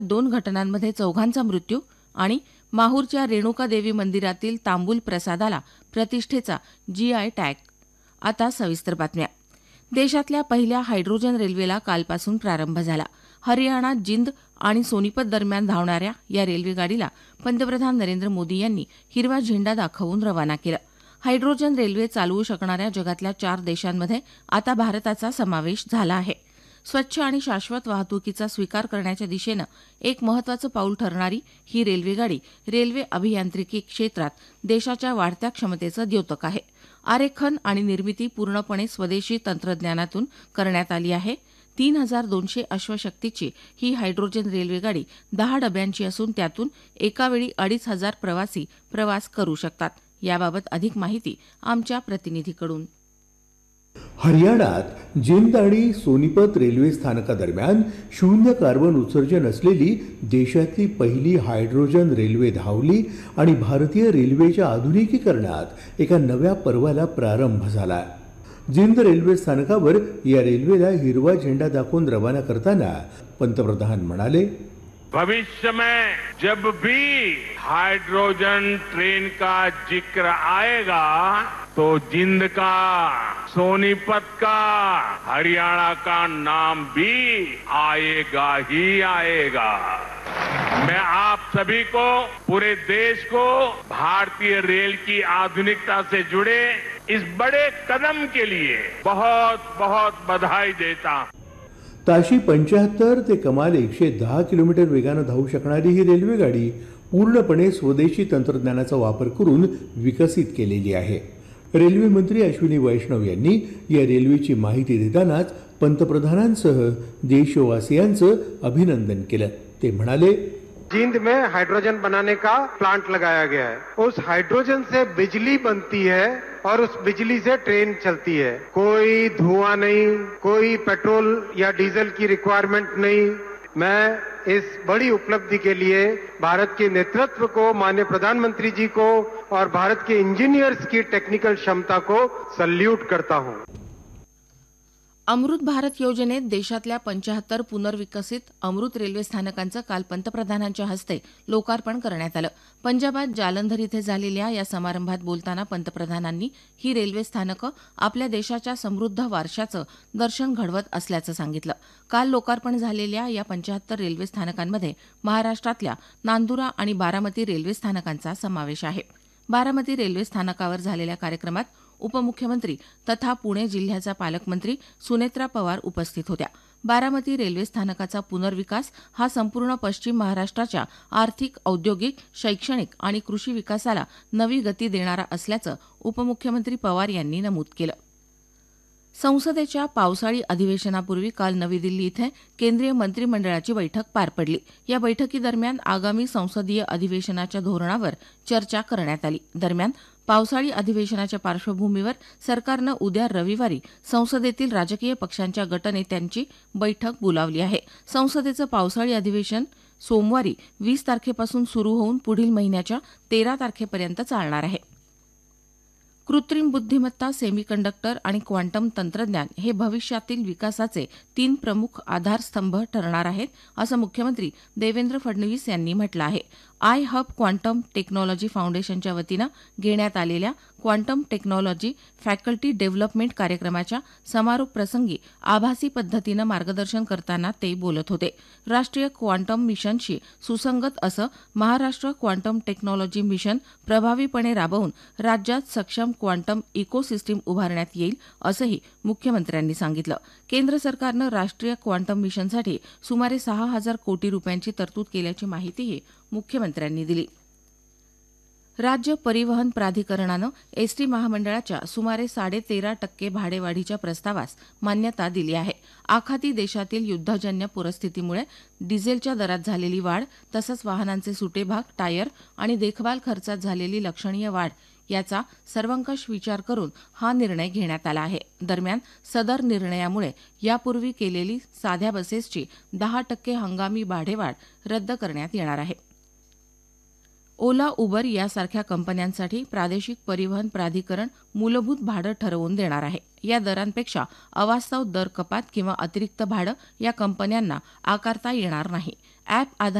2 घटनांमध्ये 4घांचा मृत्यू आणि माहूरच्या रेणुका देवी मंदिरातील तांबूल प्रसादाला प्रतिष्ठेचा जीआय टॅग. आता सविस्तर बातम्या. देशातल्या पहिल्या हायड्रोजन रेल्वेला कालपासून प्रारंभ झाला. हरियाणा, जिंद आणि सोनीपत दरम्यान धावणाऱ्या या रेल्वेगाडीला पंतप्रधान नरेंद्र मोदी यांनी हिरवा झेंडा दाखवून रवाना केलं. हायड्रोजन रेल्वे चालवू शकणाऱ्या जगातल्या 4 देशांमध्ये आता भारताचा समावेश झाला आहे. स्वच्छ आणि शाश्वत वाहतुकीचा स्वीकार करण्याच्या दिशेनं एक महत्त्वाचं पाऊल ठरणारी ही रेल्वेगाडी रेल्वे अभियांत्रिकी क्षेत्रात देशाच्या वाढत्या क्षमतेचं द्योतक आहे. आरेखन आणि निर्मिती पूर्णपणे स्वदेशी तंत्रज्ञानातून करण्यात आली आहे. 3200 अश्वशक्तीची ही हायड्रोजन रेल्वेगाडी 10 डब्यांची असून त्यातून एकावेळी 2500 प्रवासी प्रवास करू शकतात. याबाबत अधिक माहिती आमच्या प्रतिनिधीकडून. हरियाणात जिंद आणि सोनीपत रेल्वे स्थानकादरम्यान शून्य कार्बन उत्सर्जन असलेली देशातली पहिली हायड्रोजन रेल्वे धावली आणि भारतीय रेल्वेच्या आधुनिकीकरणात एका नव्या पर्वाला प्रारंभ झाला. जिंद रेल्वे स्थानकावर या रेल्वेला हिरवा झेंडा दाखवून रवाना करताना पंतप्रधान म्हणाले, भविष्य में जब भी हाइड्रोजन ट्रेन का जिक्र आएगा तो जिंद का, सोनीपत का, हरियाणा का नाम भी आएगा ही आएगा. मैं आप सभी को, पूरे देश को भारतीय रेल की आधुनिकता से जुड़े इस बड़े कदम के लिए बहुत बहुत बधाई देता हूं. ताशी 75 ते कमाल 110 किलोमीटर वेगानं धावू शकणारी ही रेल्वेगाडी पूर्णपणे स्वदेशी तंत्रज्ञानाचा वापर करून विकसित केलेली आहे. रेल्वे मंत्री अश्विनी वैष्णव यांनी या रेल्वेची माहिती देतानाच पंतप्रधानांसह देशवासियांचं अभिनंदन केलं. ते म्हणाले, जिंद में हाइड्रोजन बनाने का प्लांट लगाया गया है. उस हाइड्रोजन से बिजली बनती है और उस बिजली से ट्रेन चलती है. कोई धुआं नहीं, कोई पेट्रोल या डीजल की रिक्वायरमेंट नहीं. मैं इस बड़ी उपलब्धि के लिए भारत के नेतृत्व को, माननीय प्रधानमंत्री जी को और भारत के इंजीनियर्स की टेक्निकल क्षमता को सल्यूट करता हूं. अमृत भारत योजनेत देशातल्या 75 पुनर्विकसित अमृत रेल्वे स्थानकांचं काल पंतप्रधानांच्या हस्ते लोकार्पण करण्यात आलं. पंजाबात जालंधर इथे झालेल्या या समारंभात बोलताना पंतप्रधानांनी ही रेल्वे स्थानकं आपल्या देशाच्या समृद्ध वारशाचं दर्शन घडवत असल्याचं सांगितलं. काल लोकार्पण झालेल्या या 75 रेल्वे स्थानकांमध्ये महाराष्ट्रातल्या नांदुरा आणि बारामती रेल्वे स्थानकांचा समावेश आहे. बारामती रेल्वे स्थानकावर झालेल्या कार्यक्रमात उपमुख्यमंत्री तथा पुणे जिल्ह्याचा पालकमंत्री सुनेत्रा पवार उपस्थित होत्या. बारामती रेल्वे स्थानकाचा पुनर्विकास हा संपूर्ण पश्चिम महाराष्ट्राच्या आर्थिक, औद्योगिक, शैक्षणिक आणि कृषी विकासाला नवी गती देणारा असल्याचं उपमुख्यमंत्री पवार यांनी नमूद केलं. संसदेच्या पावसाळी अधिवेशनापूर्वी काल नवी दिल्ली इथे केंद्रीय मंत्रिमंडळाची बैठक पार पडली. या बैठकीदरम्यान आगामी संसदीय अधिवेशनाच्या धोरणावर चर्चा करण्यात आली. दरम्यान पावसाळी अधिवेशनाच्या पार्श्वभूमीवर सरकारनं उद्या रविवारी संसदेतील राजकीय पक्षांच्या गटनेत्यांची बैठक बोलावली आहे. संसदेचं पावसाळी अधिवेशन सोमवारी 20 तारखेपासून सुरू होऊन पुढील महिन्याच्या 13 तारखेपर्यंत चालणार आहे. कृत्रिम बुद्धिमत्ता, सेमीकंडक्टर आणि क्वांटम तंत्रज्ञान हे भविष्यातील विकासाचे 3 प्रमुख आधारस्तंभ ठरणार आहेत, असं मुख्यमंत्री देवेंद्र फडणवीस यांनी म्हटलं आहे. आय हब क्वांटम टेक्नॉलॉजी फाउंडेशनच्या वतीनं घेण्यात आलेल्या क्वांटम टेक्नॉलॉजी फॅकल्टी डेव्हलपमेंट कार्यक्रमाच्या समारोप प्रसंगी आभासी पद्धतीनं मार्गदर्शन करताना ते बोलत होते. राष्ट्रीय क्वांटम मिशनशी सुसंगत असं महाराष्ट्र क्वांटम टेक्नॉलॉजी मिशन प्रभावीपणे राबवून राज्यात सक्षम क्वांटम इकोसिस्टीम उभारण्यात येईल, असंही मुख्यमंत्र्यांनी सांगितलं. केंद्र सरकारनं राष्ट्रीय क्वांटम मिशनसाठी सुमारे 6,000 कोटी रुपयांची तरतूद केल्याची माहितीही मुख्यमंत्र्यांनी दिली. राज्य परिवहन प्राधिकरणानं एसटी महामंडळाच्या सुमारे 13.5% भाडेवाढीच्या प्रस्तावास मान्यता दिली आहे. आखाती देशातील युद्धजन्य परिस्थितीमुळे डिझेलच्या दरात झालेली वाढ तसंच वाहनांचे सुटे भाग, टायर आणि देखभाल खर्चात झालेली लक्षणीय वाढ याचा सर्वंकष विचार करून हा निर्णय घेण्यात आला आहे. दरम्यान सदर निर्णयामुळे यापूर्वी केलेली साध्या बसेसची 10% हंगामी भाडेवाढ रद्द करण्यात येणार आहे. ओला उबर यासारख्या कंपन्यांसाठी प्रादेशिक परिवहन प्राधिकरण मूलभूत भाडं ठरवून देणार आहे. या दरांपेक्षा अवास्तव दर कपात किंवा अतिरिक्त भाडं या कंपन्यांना आकारता येणार नाही. ॲप